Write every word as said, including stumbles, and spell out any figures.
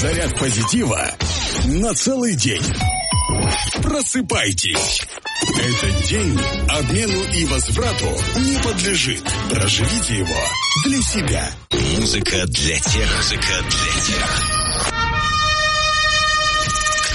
Заряд позитива на целый день. Просыпайтесь. Этот день обмену и возврату не подлежит. Проживите его для себя. Музыка для тех, музыка для тех,